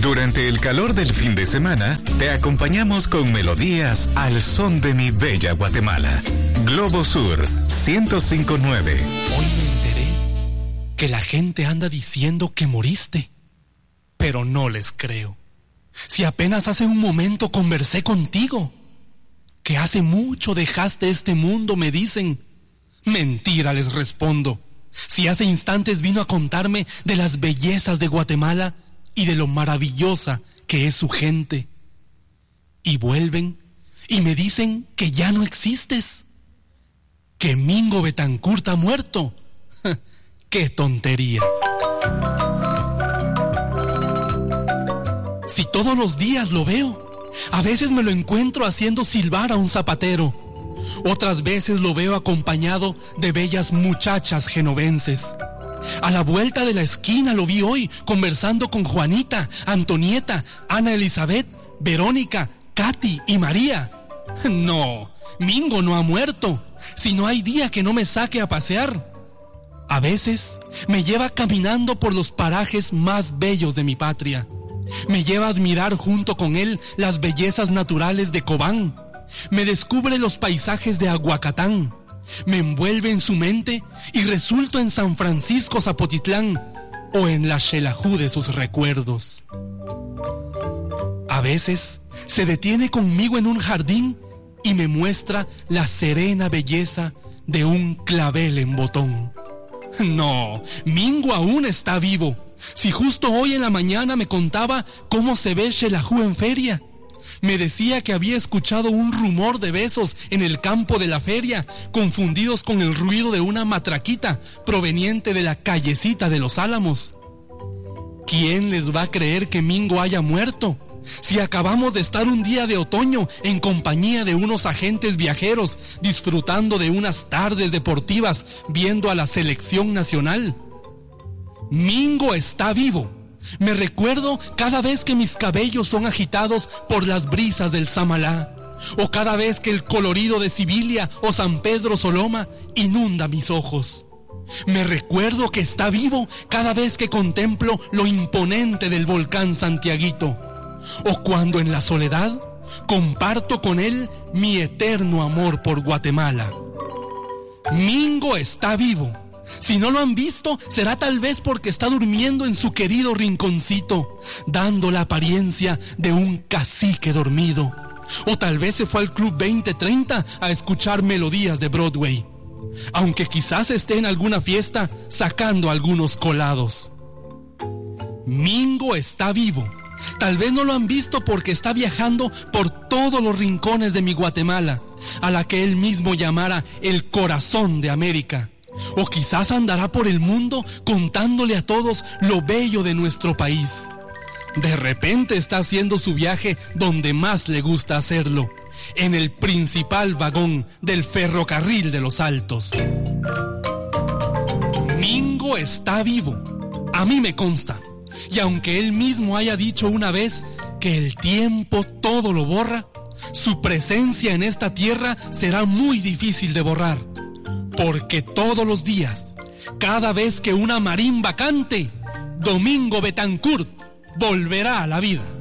Durante el calor del fin de semana, te acompañamos con melodías al son de mi bella Guatemala. Globo Sur 105.9. Hoy me enteré que la gente anda diciendo que moriste, pero no les creo. Si apenas hace un momento conversé contigo, que hace mucho dejaste este mundo, me dicen. Mentira, les respondo. Si hace instantes vino a contarme de las bellezas de Guatemala y de lo maravillosa que es su gente. Y vuelven y me dicen que ya no existes, que Mingo Betancourt ha muerto. ¡Qué tontería! Si todos los días lo veo, a veces me lo encuentro haciendo silbar a un zapatero. Otras veces lo veo acompañado de bellas muchachas genovenses. A la vuelta de la esquina lo vi hoy conversando con Juanita, Antonieta, Ana Elizabeth, Verónica, Katy y María. No, Mingo no ha muerto, si no hay día que no me saque a pasear. A veces me lleva caminando por los parajes más bellos de mi patria. Me lleva a admirar junto con él las bellezas naturales de Cobán. Me descubre los paisajes de Aguacatán. Me envuelve en su mente y resulto en San Francisco Zapotitlán o en la Xelajú de sus recuerdos. A veces se detiene conmigo en un jardín y me muestra la serena belleza de un clavel en botón. No, Mingo aún está vivo. Si justo hoy en la mañana me contaba cómo se ve Xelajú en feria. Me decía que había escuchado un rumor de besos en el campo de la feria, confundidos con el ruido de una matraquita proveniente de la callecita de los Álamos. ¿Quién les va a creer que Mingo haya muerto? Si acabamos de estar un día de otoño en compañía de unos agentes viajeros, disfrutando de unas tardes deportivas viendo a la selección nacional. Mingo está vivo. Me recuerdo cada vez que mis cabellos son agitados por las brisas del Samalá, o cada vez que el colorido de Sibilia o San Pedro Soloma inunda mis ojos. Me recuerdo que está vivo cada vez que contemplo lo imponente del volcán Santiaguito, o cuando en la soledad comparto con él mi eterno amor por Guatemala. Mingo está vivo. Si no lo han visto, será tal vez porque está durmiendo en su querido rinconcito, dando la apariencia de un cacique dormido. O tal vez se fue al Club 2030 a escuchar melodías de Broadway, aunque quizás esté en alguna fiesta sacando algunos colados. Mingo está vivo. Tal vez no lo han visto porque está viajando por todos los rincones de mi Guatemala, a la que él mismo llamara el corazón de América. O quizás andará por el mundo contándole a todos lo bello de nuestro país. De repente está haciendo su viaje donde más le gusta hacerlo, en el principal vagón del ferrocarril de los Altos. Mingo está vivo, a mí me consta. Y aunque él mismo haya dicho una vez que el tiempo todo lo borra, su presencia en esta tierra será muy difícil de borrar. Porque todos los días, cada vez que una marimba cante, Domingo Betancourt volverá a la vida.